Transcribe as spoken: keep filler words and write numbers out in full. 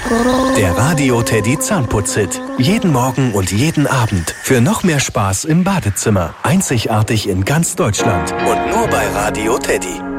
Der Radio Teddy Zahnputz-Hit. Jeden Morgen und jeden Abend. Für noch mehr Spaß im Badezimmer. Einzigartig in ganz Deutschland. Und nur bei Radio Teddy.